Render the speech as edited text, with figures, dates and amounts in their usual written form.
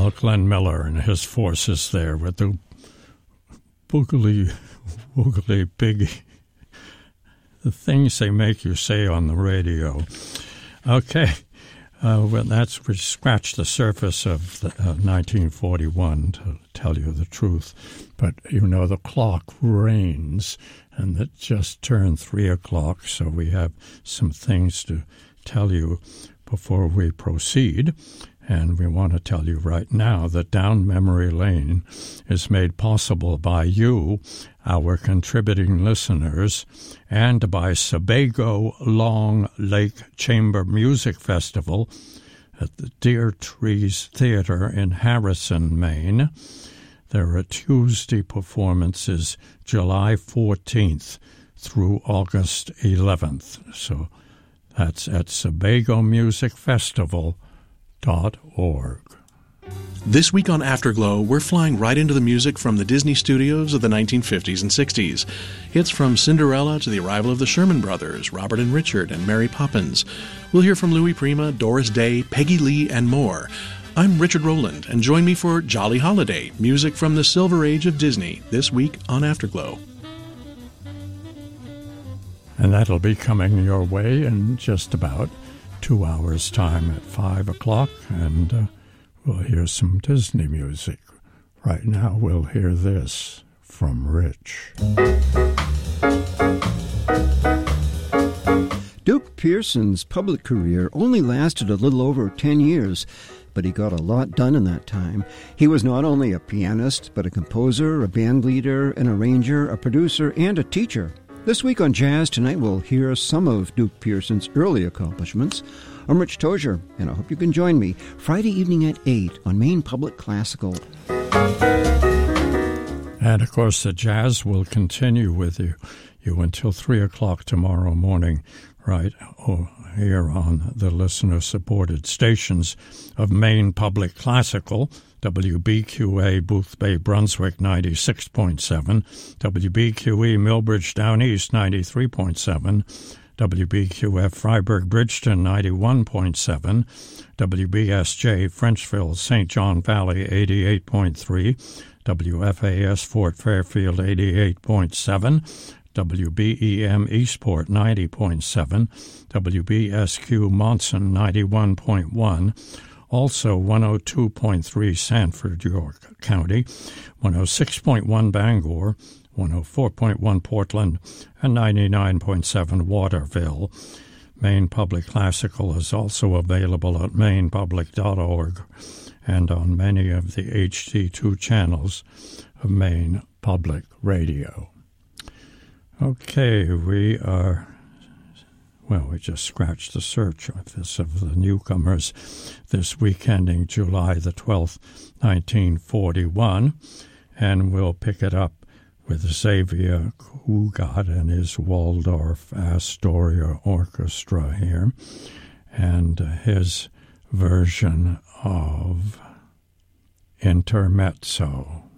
Well, Glenn Miller and his forces there with the boogly, woogly, biggie, the things they make you say on the radio. Okay, well, we scratched the surface of 1941, to tell you the truth. But, the clock reigns, and it just turned 3 o'clock, so we have some things to tell you before we proceed. And we want to tell you right now that Down Memory Lane is made possible by you, our contributing listeners, and by Sebago Long Lake Chamber Music Festival at the Deer Trees Theater in Harrison, Maine. There are Tuesday performances July 14th through August 11th. So that's at SebagoMusicFestival.org. This week on Afterglow, we're flying right into the music from the Disney studios of the 1950s and 60s. Hits from Cinderella to the arrival of the Sherman Brothers, Robert and Richard, and Mary Poppins. We'll hear from Louis Prima, Doris Day, Peggy Lee, and more. I'm Richard Rowland, and join me for Jolly Holiday, music from the Silver Age of Disney, this week on Afterglow. And that'll be coming your way in just about 2 hours' time at 5 o'clock, and we'll hear some Disney music. Right now, we'll hear this from Rich. Duke Pearson's public career only lasted a little over 10 years, but he got a lot done in that time. He was not only a pianist, but a composer, a band leader, an arranger, a producer, and a teacher. This week on Jazz Tonight, we'll hear some of Duke Pearson's early accomplishments. I'm Rich Tozier, and I hope you can join me Friday evening at 8 on Maine Public Classical. And, of course, the jazz will continue with you until 3 o'clock tomorrow morning, right here on the listener-supported stations of Maine Public Classical, WBQA Boothbay Brunswick 96.7, WBQE Millbridge Down East 93.7, WBQF Freiburg Bridgeton 91.7, WBSJ Frenchville St. John Valley 88.3, WFAS Fort Fairfield 88.7, WBEM Eastport 90.7, WBSQ Monson 91.1, also 102.3 Sanford, York County, 106.1 Bangor, 104.1 Portland, and 99.7 Waterville. Maine Public Classical is also available at mainepublic.org and on many of the HD2 channels of Maine Public Radio. Okay, we just scratched the surface of the newcomers this week ending July the 12th, 1941, and we'll pick it up with Xavier Cugat and his Waldorf Astoria Orchestra here, and his version of Intermezzo.